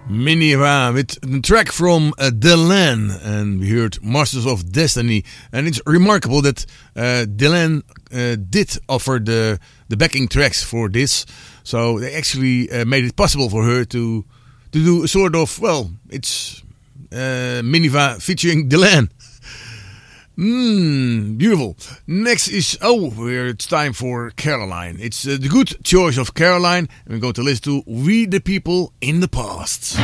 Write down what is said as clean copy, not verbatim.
Miniva with the track from Delenn, and we heard Masters of Destiny. And it's remarkable that Delenn did offer the backing tracks for this, so they actually made it possible for her to do a sort of, well, it's Miniva featuring Delenn. Beautiful. Next is, it's time for Caroline. It's the good choice of Caroline. And we're going to listen to We the People in the Past.